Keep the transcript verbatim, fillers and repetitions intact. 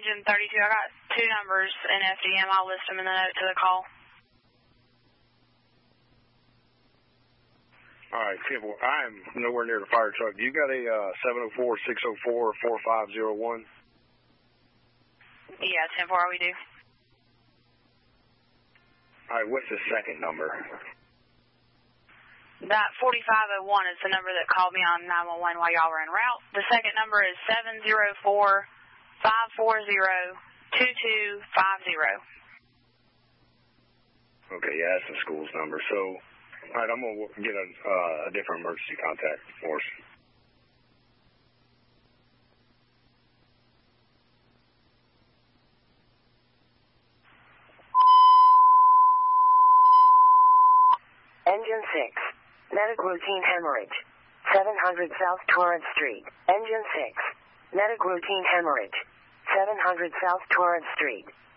engine thirty-two. I got two numbers in F D M. I'll list them in the note to the call. All right, ten four. I'm nowhere near the fire truck. You got a uh, seven oh four, six oh four, four five oh one? Yeah, ten four, we do. All right, what's the second number? That forty-five oh one is the number that called me on nine one one while y'all were en route. The second number is seven oh four, five four zero, two two five zero. Okay, yeah, that's the school's number. So, all right, I'm going to get a, uh, a different emergency contact force. Engine six. Medic routine hemorrhage. seven hundred South Torrance Street. Engine six. Medic routine hemorrhage. seven hundred South Torrance Street.